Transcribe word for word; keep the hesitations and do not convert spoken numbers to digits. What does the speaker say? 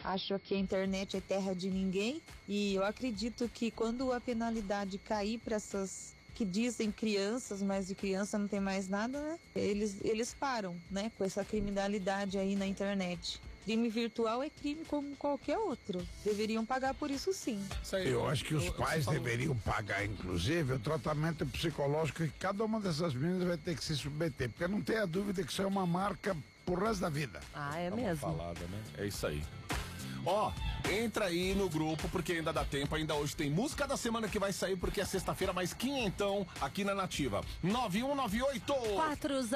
acho que a internet é terra de ninguém e eu acredito que quando a penalidade cair para essas que dizem crianças, mas de criança não tem mais nada, né? Eles, eles param, né, com essa criminalidade aí na internet. Crime virtual é crime como qualquer outro. Deveriam pagar por isso, sim. Isso aí, eu acho que os pais deveriam pagar, inclusive, o tratamento psicológico que cada uma dessas meninas vai ter que se submeter, porque não tenha dúvida que isso é uma marca pro resto da vida. Ah, é Dá mesmo? Uma falada, né? É isso aí. Ó, entra aí no grupo, porque ainda dá tempo, ainda hoje tem música da semana que vai sair, porque é sexta-feira, mais quinhentão aqui na Nativa. nove um nove oito quatro